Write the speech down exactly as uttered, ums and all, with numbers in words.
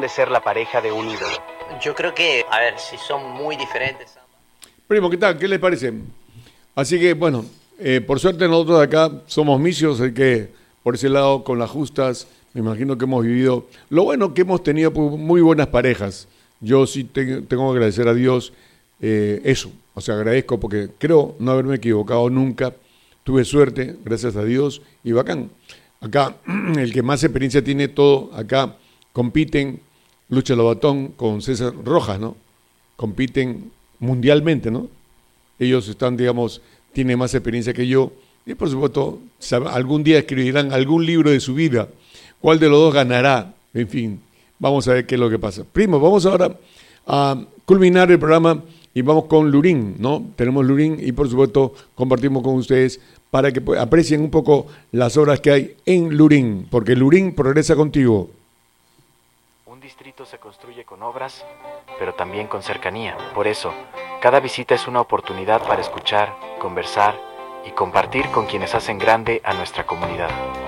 de ser la pareja de un ídolo. Yo creo que, a ver, si son muy diferentes. Primo, ¿qué tal? ¿Qué les parece? Así que, bueno, eh, por suerte nosotros de acá somos misios, así que por ese lado, con las justas, me imagino que hemos vivido. Lo bueno que hemos tenido muy buenas parejas. Yo sí te, tengo que agradecer a Dios eh, eso. O sea, agradezco porque creo no haberme equivocado nunca. Tuve suerte, gracias a Dios, y bacán. Acá, el que más experiencia tiene todo, acá compiten Lucha Lobatón con César Rojas, ¿no? Compiten mundialmente, ¿no? Ellos están, digamos, tienen más experiencia que yo. Y por supuesto, algún día escribirán algún libro de su vida. ¿Cuál de los dos ganará? En fin, vamos a ver qué es lo que pasa. Primo, vamos ahora a culminar el programa y vamos con Lurín, ¿no? Tenemos Lurín y por supuesto compartimos con ustedes para que aprecien un poco las obras que hay en Lurín, porque Lurín progresa contigo. Un distrito se construye con obras, pero también con cercanía. Por eso, cada visita es una oportunidad para escuchar, conversar y compartir con quienes hacen grande a nuestra comunidad.